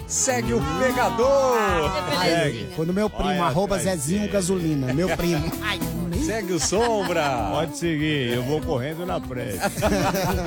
Segue o pegador. Segue. Foi no meu primo, Olha arroba atrás Zezinho dele. Gasolina, meu primo. Segue o Sombra. Pode seguir, eu vou correndo na frente.